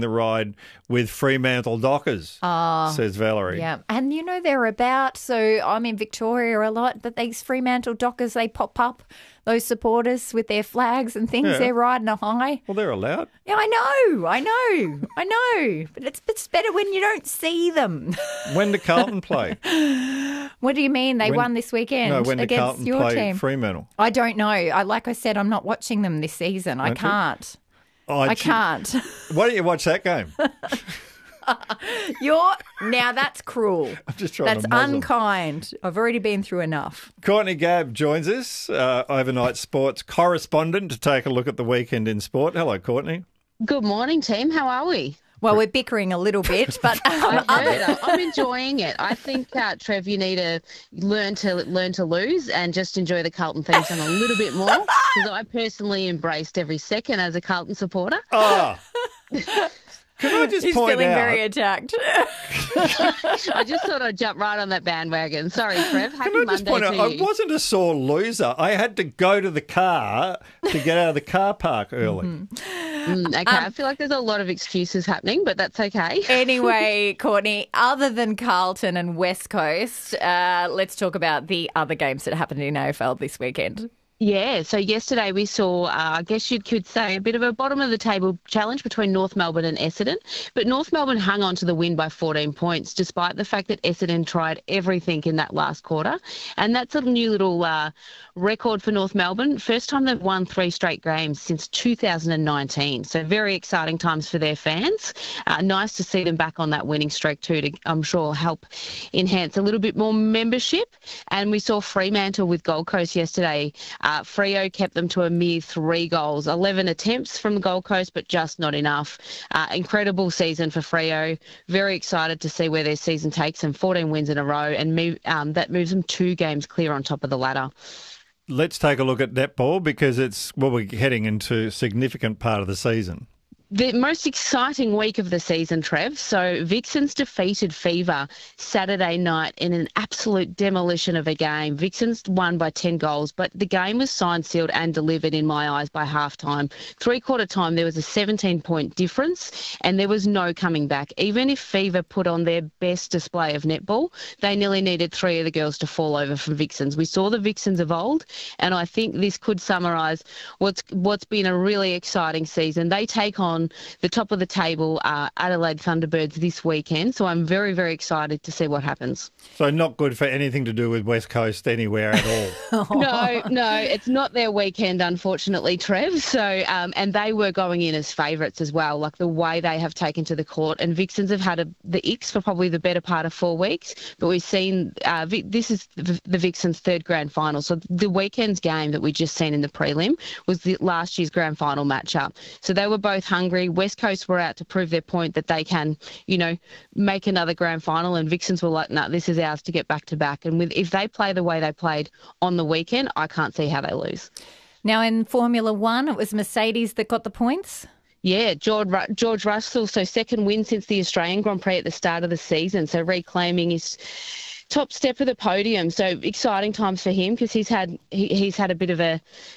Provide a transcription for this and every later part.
the ride with Fremantle Dockers, says Valerie. Yeah, and they're about, so I'm in Victoria a lot, but these Fremantle Dockers, they pop up, those supporters with their flags and things, they're riding a high. Well, they're allowed. Yeah, I know. But it's better when you don't see them. When do Carlton play? What do you mean? They won this weekend No, when do against Carlton your play team? Fremantle? I don't know. Like I said, I'm not watching them this season. I can't. I can't. Why don't you watch that game? Now that's cruel. I'm just trying That's to muzzle. unkind. I've already been through enough. Courtney Gabb joins us, overnight sports correspondent, to take a look at the weekend in sport. Hello, Courtney. Good morning, team. How are we? Well, we're bickering a little bit, but I'm enjoying it. I think, Trev, you need to learn to lose and just enjoy the Carlton theme song a little bit more, because I personally embraced every second as a Carlton supporter. Oh. Can I just he's point feeling out? very attacked. I just thought I'd jump right on that bandwagon. Sorry, Trev. Happy Can I just Monday point out, to I you. wasn't a sore loser. I had to go to the car to get out of the car park early. Okay, I feel like there's a lot of excuses happening, but that's okay. Anyway, Courtney, other than Carlton and West Coast, let's talk about the other games that happened in AFL this weekend. Yeah, so yesterday we saw, I guess you could say, a bit of a bottom-of-the-table challenge between North Melbourne and Essendon. But North Melbourne hung on to the win by 14 points, despite the fact that Essendon tried everything in that last quarter. And that's a new little record for North Melbourne. First time they've won 3 straight games since 2019. So very exciting times for their fans. Nice to see them back on that winning streak too, to, I'm sure, help enhance a little bit more membership. And we saw Fremantle with Gold Coast yesterday. Freo kept them to a mere 3 goals, 11 attempts from the Gold Coast, but just not enough. Incredible season for Freo. Very excited to see where their season takes them. 14 wins in a row, and that moves them 2 games clear on top of the ladder. Let's take a look at netball, because we're heading into a significant part of the season. The most exciting week of the season, Trev. So Vixens defeated Fever Saturday night in an absolute demolition of a game. Vixens won by 10 goals, but the game was signed, sealed and delivered in my eyes by halftime. 3/4 time, there was a 17-point difference and there was no coming back. Even if Fever put on their best display of netball, they nearly needed 3 of the girls to fall over from Vixens. We saw the Vixens of old, and I think this could summarise what's been a really exciting season. They take on the top of the table Adelaide Thunderbirds this weekend, so I'm very, very excited to see what happens. So not good for anything to do with West Coast anywhere at all. No, it's not their weekend, unfortunately, Trev. So, and they were going in as favourites as well, like the way they have taken to the court. And Vixens have had the icks for probably the better part of 4 weeks, but we've seen this is the Vixens' 3rd grand final. So the weekend's game that we just seen in the prelim was the last year's grand final matchup. So they were both hungry. West Coast were out to prove their point that they can, make another grand final, and Vixens were like, no, this is ours to get back to back. And if they play the way they played on the weekend, I can't see how they lose. Now in Formula One, it was Mercedes that got the points. Yeah, George Russell, so 2nd win since the Australian Grand Prix at the start of the season, so reclaiming his top step of the podium. So exciting times for him, because he's had a bit of a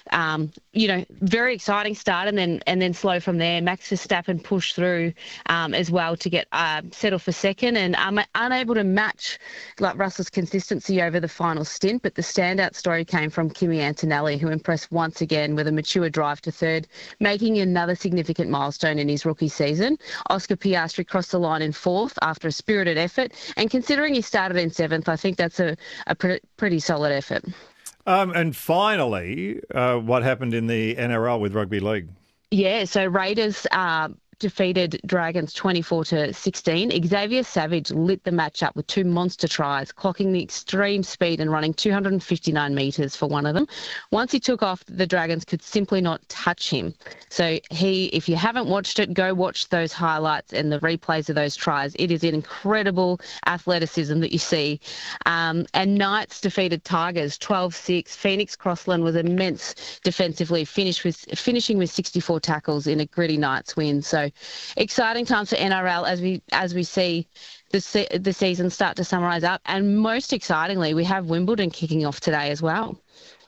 very exciting start and then slow from there. Max Verstappen pushed through as well to get settled for 2nd, and unable to match like Russell's consistency over the final stint. But the standout story came from Kimi Antonelli, who impressed once again with a mature drive to 3rd, making another significant milestone in his rookie season. Oscar Piastri crossed the line in 4th after a spirited effort, and considering he started in 7th, I think that's a pretty solid effort. And finally, what happened in the NRL with rugby league? Yeah, so Raiders defeated Dragons 24-16. Xavier Savage lit the match up with 2 monster tries, clocking the extreme speed and running 259 metres for one of them. Once he took off, the Dragons could simply not touch him. So if you haven't watched it, go watch those highlights and the replays of those tries. It is an incredible athleticism that you see. And Knights defeated Tigers 12-6. Phoenix Crossland was immense defensively, finishing with 64 tackles in a gritty Knights win. So exciting times for NRL as we see the season start to summarise up. And most excitingly, we have Wimbledon kicking off today as well.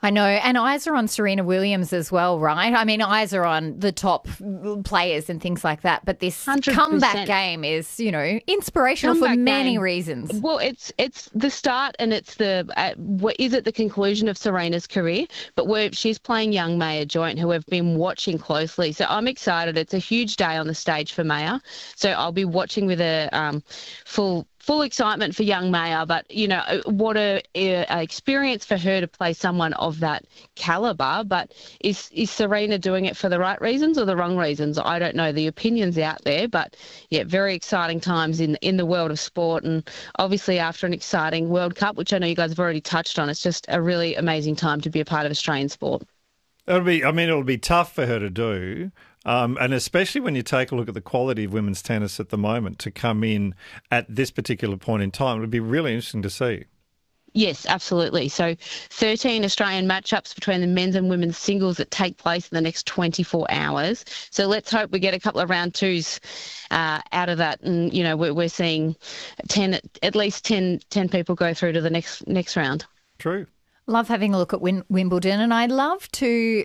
I know, and eyes are on Serena Williams as well, right? I mean, eyes are on the top players and things like that, but this 100%. comeback game is, inspirational for many reasons. Well, it's the start and it's is it the conclusion of Serena's career? But she's playing young Maya Joint, who we've been watching closely. So I'm excited. It's a huge day on the stage for Maya. So I'll be watching with a full excitement for young Maya, but what a experience for her to play someone of that caliber. But is Serena doing it for the right reasons or the wrong reasons? I don't know. The opinions out there, but yeah, very exciting times in the world of sport, and obviously after an exciting World Cup, which I know you guys have already touched on, it's just a really amazing time to be a part of Australian sport. It'll be tough for her to do. And especially when you take a look at the quality of women's tennis at the moment, to come in at this particular point in time, it would be really interesting to see. Yes, absolutely. So 13 Australian matchups between the men's and women's singles that take place in the next 24 hours. So let's hope we get a couple of round twos out of that. And, we're seeing at least 10 people go through to the next round. True. Love having a look at Wimbledon, and I love to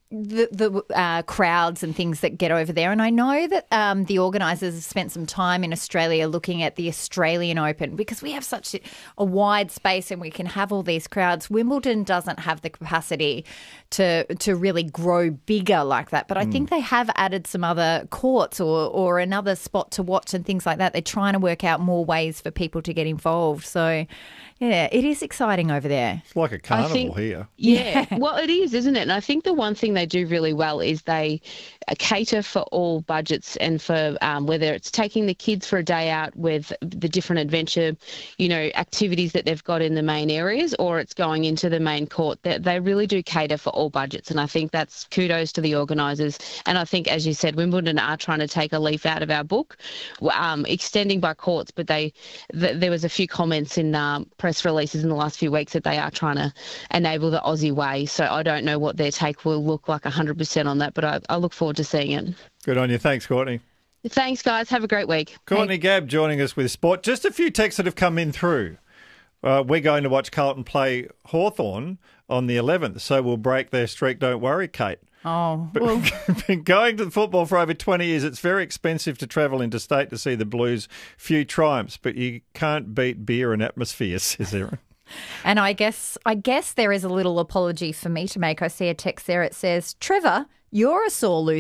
the crowds and things that get over there. And I know that the organisers have spent some time in Australia looking at the Australian Open, because we have such a wide space and we can have all these crowds. Wimbledon doesn't have the capacity to really grow bigger like that. But I think they have added some other courts or another spot to watch and things like that. They're trying to work out more ways for people to get involved. So, yeah, it is exciting over there. It's like a carnival here. Yeah, well, it is, isn't it? And I think the one thing they do really well is they cater for all budgets, and for whether it's taking the kids for a day out with the different adventure, activities that they've got in the main areas, or it's going into the main court. They really do cater for all budgets, and I think that's kudos to the organisers. And I think, as you said, Wimbledon are trying to take a leaf out of our book, extending by courts, but there was a few comments in press releases in the last few weeks that they are trying to enable the Aussie way. So I don't know what their take will look like 100% on that, but I look forward to seeing it. Good on you. Thanks, Courtney. Thanks, guys. Have a great week. Courtney Gabb joining us with sport. Just a few texts that have come in through. We're going to watch Carlton play Hawthorn on the 11th, so we'll break their streak. Don't worry, Kate. Oh, well. Been going to the football for over 20 years. It's very expensive to travel interstate to see the Blues. Few triumphs, but you can't beat beer and atmosphere, says Erin. And I guess there is a little apology for me to make. I see a text there. It says, Trevor, you're a sore loser, ?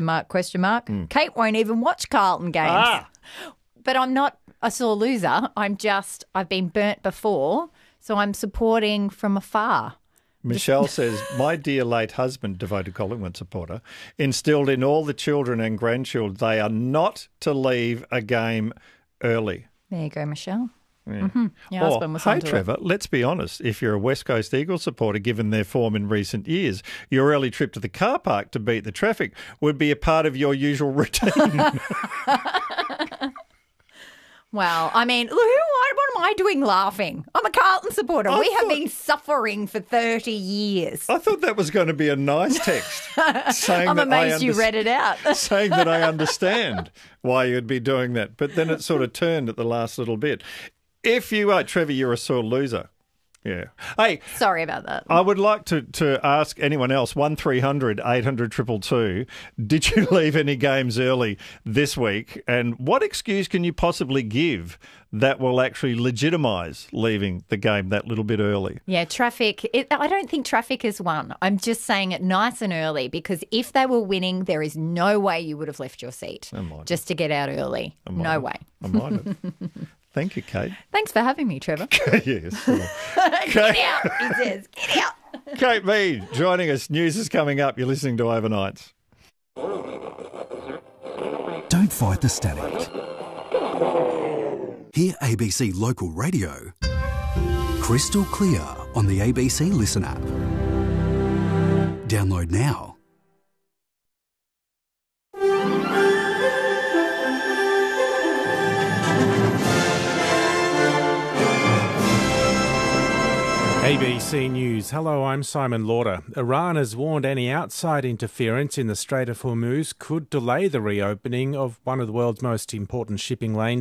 Kate won't even watch Carlton games. But I'm not a sore loser. I've been burnt before, so I'm supporting from afar. Michelle says, my dear late husband, devoted Collingwood supporter, instilled in all the children and grandchildren they are not to leave a game early. There you go, Michelle. Yeah. Mm-hmm. Your husband was onto Trevor, it. let's be honest. If you're a West Coast Eagles supporter, given their form in recent years, your early trip to the car park to beat the traffic would be a part of your usual routine. Well, I mean, what am I doing laughing? I'm a Carlton supporter. We have been suffering for 30 years. I thought that was going to be a nice text. I'm amazed you read it out. Saying that I understand why you'd be doing that. But then it sort of turned at the last little bit. If you are, Trevor, you're a sore loser. Yeah. Hey, sorry about that. I would like to ask anyone else, 1300 800 222, did you leave any games early this week? And what excuse can you possibly give that will actually legitimise leaving the game that little bit early? Yeah, traffic. I don't think traffic is one. I'm just saying it nice and early, because if they were winning, there is no way you would have left your seat just to get out early. No way. I might have. Thank you, Kate. Thanks for having me, Trevor. Yes. Sure. Get out, he says. Get out. Kate Mead joining us. News is coming up. You're listening to Overnights. Don't fight the static. Hear ABC Local Radio crystal clear on the ABC Listen app. Download now. ABC News. Hello, I'm Simon Lauder. Iran has warned any outside interference in the Strait of Hormuz could delay the reopening of one of the world's most important shipping lanes.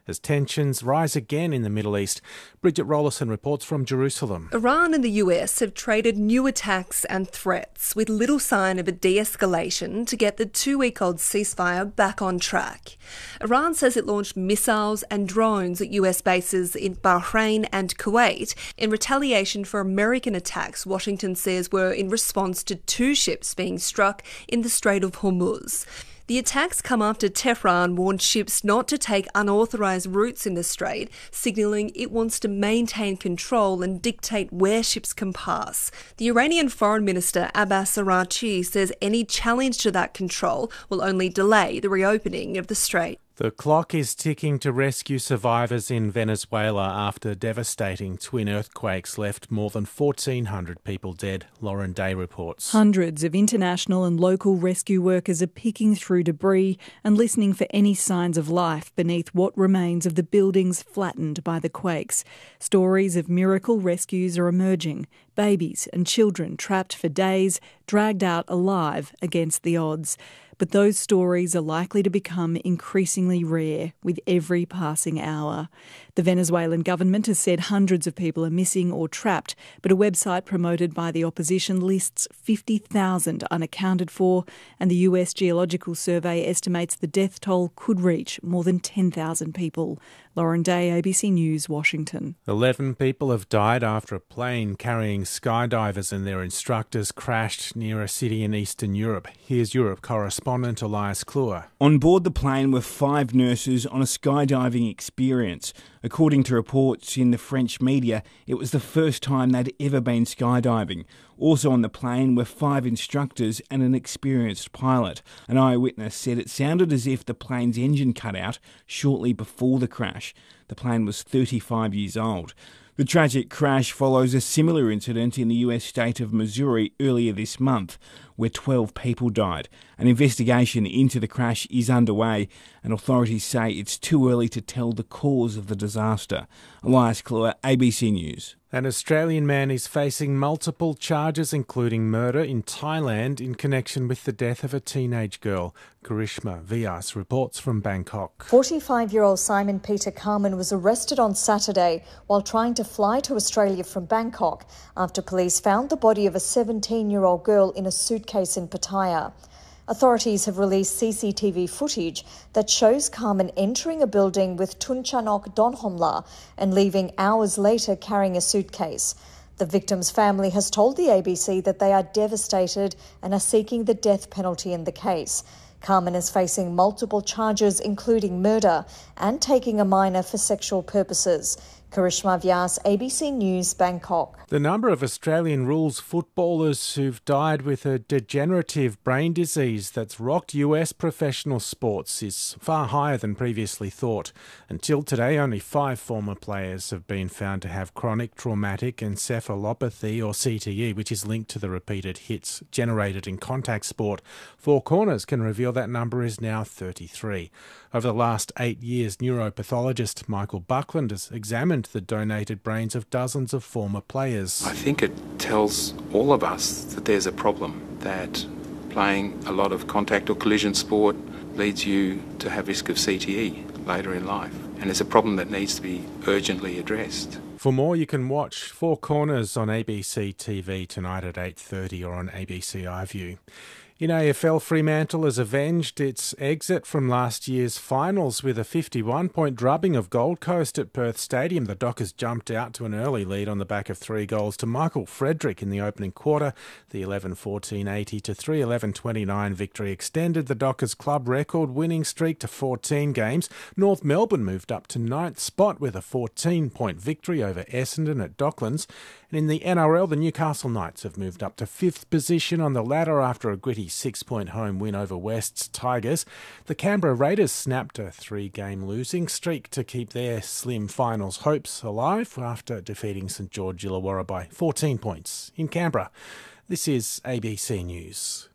as tensions rise again in the Middle East. Bridget Rollerson reports from Jerusalem. Iran and the US have traded new attacks and threats with little sign of a de-escalation to get the 2-week-old ceasefire back on track. Iran says it launched missiles and drones at US bases in Bahrain and Kuwait in retaliation for American attacks Washington says were in response to 2 ships being struck in the Strait of Hormuz. The attacks come after Tehran warned ships not to take unauthorised routes in the strait, signalling it wants to maintain control and dictate where ships can pass. The Iranian Foreign Minister Abbas Araghchi says any challenge to that control will only delay the reopening of the strait. The clock is ticking to rescue survivors in Venezuela after devastating twin earthquakes left more than 1,400 people dead. Lauren Day reports. Hundreds of international and local rescue workers are picking through debris and listening for any signs of life beneath what remains of the buildings flattened by the quakes. Stories of miracle rescues are emerging. Babies and children trapped for days, dragged out alive against the odds. But those stories are likely to become increasingly rare with every passing hour. The Venezuelan government has said hundreds of people are missing or trapped, but a website promoted by the opposition lists 50,000 unaccounted for, and the US Geological Survey estimates the death toll could reach more than 10,000 people. Lauren Day, ABC News, Washington. 11 people have died after a plane carrying skydivers and their instructors crashed near a city in Eastern Europe. Here's Europe correspondent Elias Kluwer. On board the plane were 5 nurses on a skydiving experience. According to reports in the French media, it was the first time they'd ever been skydiving. Also on the plane were 5 instructors and an experienced pilot. An eyewitness said it sounded as if the plane's engine cut out shortly before the crash. The plane was 35 years old. The tragic crash follows a similar incident in the US state of Missouri earlier this month, where 12 people died. An investigation into the crash is underway, and authorities say it's too early to tell the cause of the disaster. Elias Kluwer, ABC News. An Australian man is facing multiple charges, including murder in Thailand in connection with the death of a teenage girl. Karishma Vyas reports from Bangkok. 45-year-old Simon Peter Carman was arrested on Saturday while trying to fly to Australia from Bangkok after police found the body of a 17-year-old girl in a suitcase in Pattaya. Authorities have released CCTV footage that shows Carman entering a building with Tunchanok Donhomla and leaving hours later carrying a suitcase. The victim's family has told the ABC that they are devastated and are seeking the death penalty in the case. Carman is facing multiple charges, including murder and taking a minor for sexual purposes. Karishma Vyas, ABC News, Bangkok. The number of Australian rules footballers who've died with a degenerative brain disease that's rocked US professional sports is far higher than previously thought. Until today, only 5 former players have been found to have chronic traumatic encephalopathy, or CTE, which is linked to the repeated hits generated in contact sport. Four Corners can reveal that number is now 33. Over the last 8 years, neuropathologist Michael Buckland has examined the donated brains of dozens of former players. I think it tells all of us that there's a problem, that playing a lot of contact or collision sport leads you to have risk of CTE later in life. And it's a problem that needs to be urgently addressed. For more, you can watch Four Corners on ABC TV tonight at 8:30 or on ABC iView. In AFL, Fremantle has avenged its exit from last year's finals with a 51-point drubbing of Gold Coast at Perth Stadium. The Dockers jumped out to an early lead on the back of 3 goals to Michael Frederick in the opening quarter. The 11-14-80 to 3-11-29 victory extended the Dockers' club record winning streak to 14 games. North Melbourne moved up to 9th spot with a 14-point victory over Essendon at Docklands. And in the NRL, the Newcastle Knights have moved up to 5th position on the ladder after a gritty 6-point home win over West's Tigers. The Canberra Raiders snapped a 3-game losing streak to keep their slim finals hopes alive after defeating St George Illawarra by 14 points in Canberra. This is ABC News.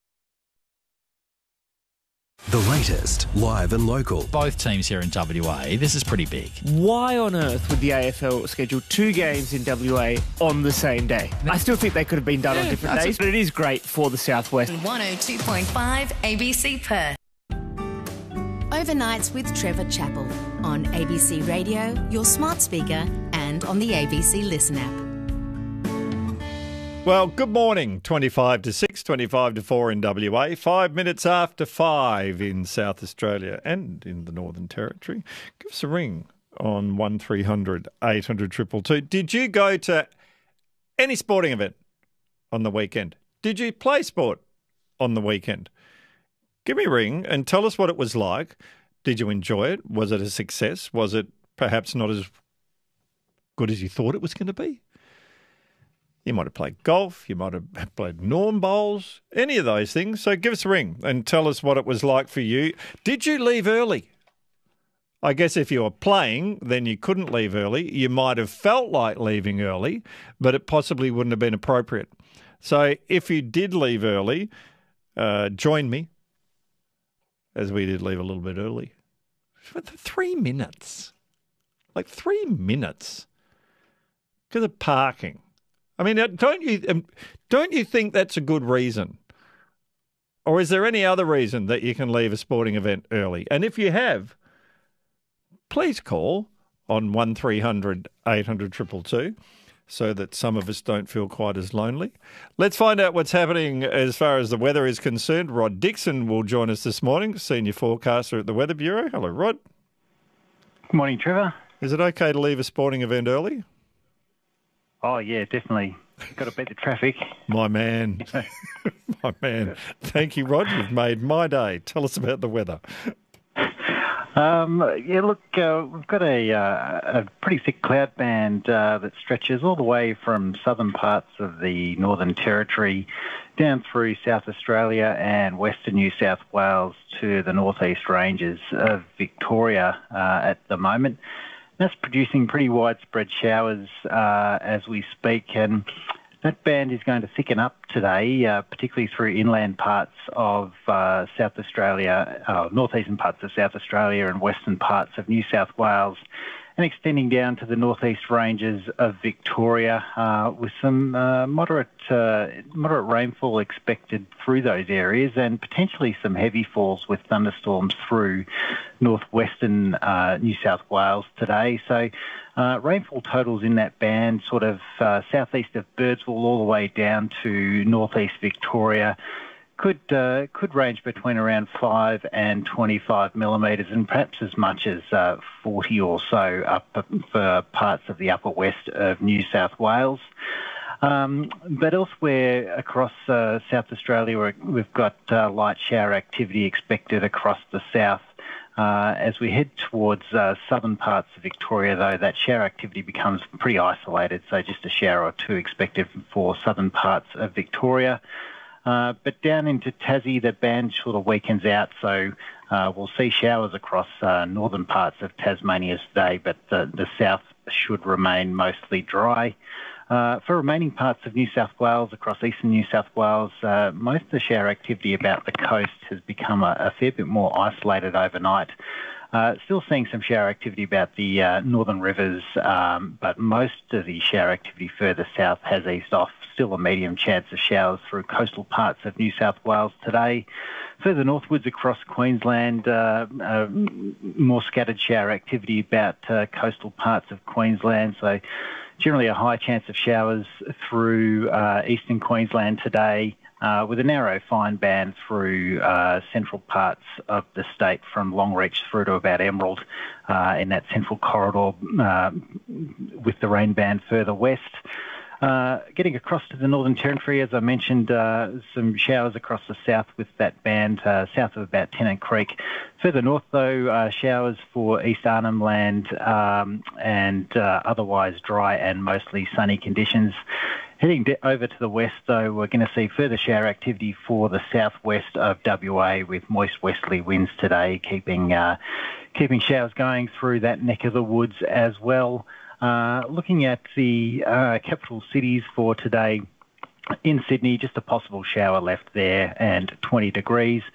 The latest, live and local. Both teams here in WA, this is pretty big. Why on earth would the AFL schedule 2 games in WA on the same day? I still think they could have been done on different days, but it is great for the Southwest. 102.5 ABC Perth. Overnights with Trevor Chappell on ABC Radio, your smart speaker, and on the ABC Listen app. Well, good morning. 25 to 6, 25 to 4 in WA, 5 minutes after 5 in South Australia and in the Northern Territory. Give us a ring on 1300 800 222. Did you go to any sporting event on the weekend? Did you play sport on the weekend? Give me a ring and tell us what it was like. Did you enjoy it? Was it a success? Was it perhaps not as good as you thought it was going to be? You might have played golf. You might have played Norm Bowls, any of those things. So give us a ring and tell us what it was like for you. Did you leave early? I guess if you were playing, then you couldn't leave early. You might have felt like leaving early, but it possibly wouldn't have been appropriate. So if you did leave early, join me, as we did leave a little bit early. 3 minutes. Like 3 minutes. Because of parking. I mean, don't you think that's a good reason? Or is there any other reason that you can leave a sporting event early? And if you have, please call on 1300 800 222 so that some of us don't feel quite as lonely. Let's find out what's happening as far as the weather is concerned. Rod Dixon will join us this morning, senior forecaster at the Weather Bureau. Hello, Rod. Good morning, Trevor. Is it okay to leave a sporting event early? Oh, yeah, definitely. Got to beat the traffic. My man. My man. Thank you, Rod. You've made my day. Tell us about the weather. We've got a pretty thick cloud band that stretches all the way from southern parts of the Northern Territory down through South Australia and western New South Wales to the northeast ranges of Victoria at the moment. That's producing pretty widespread showers as we speak, and that band is going to thicken up today, particularly through inland parts of South Australia, northeastern parts of South Australia and western parts of New South Wales, and extending down to the northeast ranges of Victoria, with some moderate rainfall expected through those areas, and potentially some heavy falls with thunderstorms through northwestern New South Wales today. So rainfall totals in that band, sort of southeast of Birdsville all the way down to northeast Victoria, could range between around 5 and 25 millimetres, and perhaps as much as 40 or so up for parts of the upper west of New South Wales. But elsewhere across South Australia, we've got light shower activity expected across the south. As we head towards southern parts of Victoria, though, that shower activity becomes pretty isolated, so just a shower or two expected for southern parts of Victoria. But down into Tassie, the band sort of weakens out, so we'll see showers across northern parts of Tasmania today, but the south should remain mostly dry. For remaining parts of New South Wales, across eastern New South Wales, most of the shower activity about the coast has become a fair bit more isolated overnight. Still seeing some shower activity about the northern rivers, but most of the shower activity further south has eased off. Still a medium chance of showers through coastal parts of New South Wales today. Further northwards across Queensland, more scattered shower activity about coastal parts of Queensland. So generally a high chance of showers through eastern Queensland today, with a narrow fine band through central parts of the state from Longreach through to about Emerald in that central corridor, with the rain band further west. Getting across to the Northern Territory, as I mentioned, some showers across the south with that band, south of about Tennant Creek. Further north, though, showers for East Arnhem Land and otherwise dry and mostly sunny conditions. Heading over to the west, though, we're going to see further shower activity for the southwest of WA with moist westerly winds today, keeping showers going through that neck of the woods as well. Looking at the capital cities for today, in Sydney, just a possible shower left there and 20 degrees.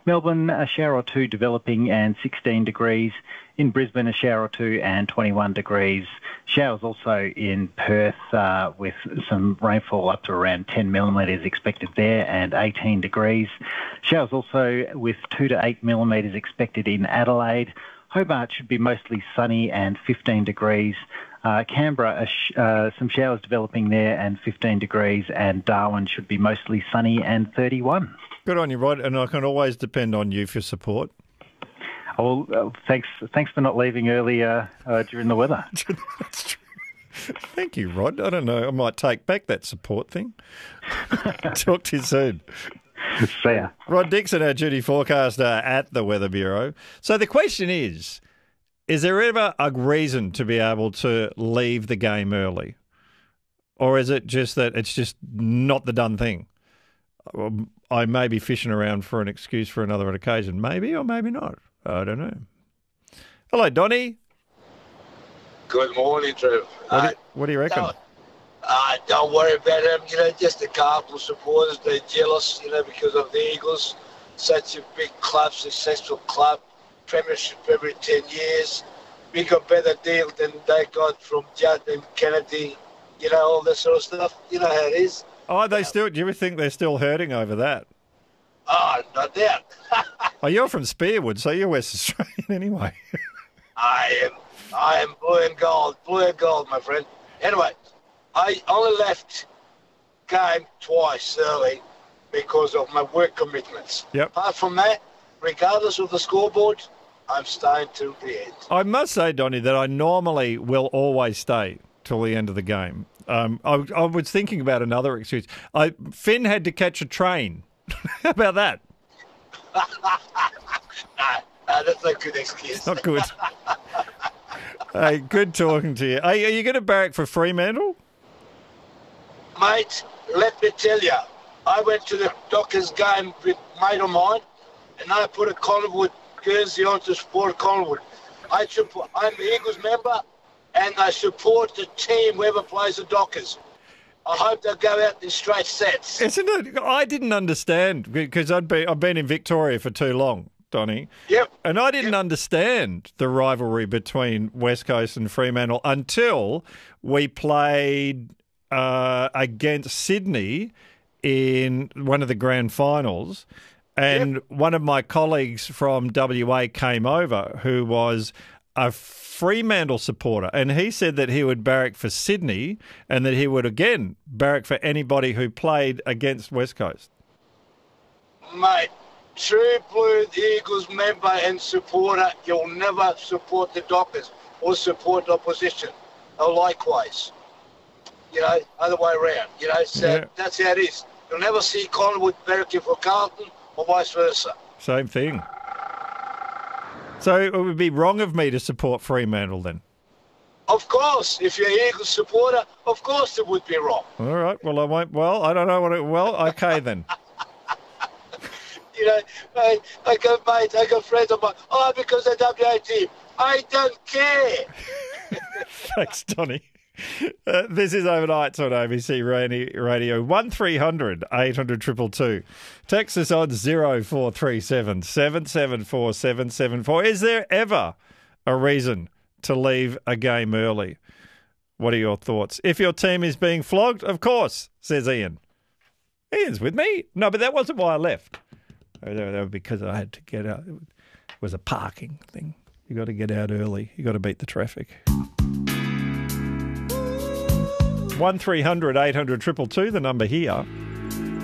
Melbourne, a shower or two developing and 16 degrees. In Brisbane, a shower or two and 21 degrees. Showers also in Perth with some rainfall up to around 10 millimetres expected there and 18 degrees. Showers also with 2 to 8 millimetres expected in Adelaide. Hobart should be mostly sunny and 15 degrees. Canberra, some showers developing there and 15 degrees. And Darwin should be mostly sunny and 31. Good on you, Rod, and I can always depend on you for support. Oh, thanks for not leaving earlier during the weather. That's true. Thank you, Rod. I don't know. I might take back that support thing. Talk to you soon. See ya. Rod Dixon, our duty forecaster at the Weather Bureau. So the question is there ever a reason to be able to leave the game early? Or is it just that it's just not the done thing? I may be fishing around for an excuse for another occasion. Maybe or maybe not. I don't know. Hello, Donnie. Good morning, Trev. What do you reckon? Don't worry about them. Just the Cardinal supporters, they're jealous, because of the Eagles. Such a big club, successful club, premiership every 10 years. Bigger, better deal than they got from Judd and Kennedy, all that sort of stuff. You know how it is. Oh, do you ever think they're still hurting over that? Oh, no doubt. Oh, you're from Spearwood, so you're West Australian anyway. I am blue and gold, my friend. Anyway, I only left game twice early because of my work commitments. Yep. Apart from that, regardless of the scoreboard, I'm staying till the end. I must say, Donnie, that I normally will always stay till the end of the game. I was thinking about another excuse. Finn had to catch a train. How about that? No, that's a good excuse. Not good. Hey, good talking to you. Are you going to barrack for Fremantle? Mate, let me tell you, I went to the Dockers game with a mate of mine, and I put a Collingwood Guernsey on to support Collingwood. I'm an Eagles member, and I support the team whoever plays the Dockers. I hope they'll go out in straight sets. Isn't it? I didn't understand because I've been in Victoria for too long, Donnie. Yep. And I didn't understand the rivalry between West Coast and Fremantle until we played against Sydney in one of the grand finals. And one of my colleagues from WA came over who was a Fremantle supporter, and he said that he would barrack for Sydney and that he would again barrack for anybody who played against West Coast. Mate, true blue Eagles member and supporter, you'll never support the Dockers or support the opposition. Or likewise. Other way around. So that's how it is. You'll never see Collingwood barracking for Carlton or vice versa. Same thing. So it would be wrong of me to support Fremantle then? Of course. If you're an Eagles supporter, of course it would be wrong. All right. Well, I won't. Well, I don't know what it... Well, okay then. I got friends of mine. Oh, because of the WA team. I don't care. Thanks, Donnie. This is Overnights on ABC Radio. 1300 800 222. Text us on 0437 774 774. Is there ever a reason to leave a game early? What are your thoughts? If your team is being flogged, of course, says Ian. Ian's with me. No, but that wasn't why I left. That was because I had to get out. It was a parking thing. You got to get out early. You got to beat the traffic. 1300 800 222, the number here.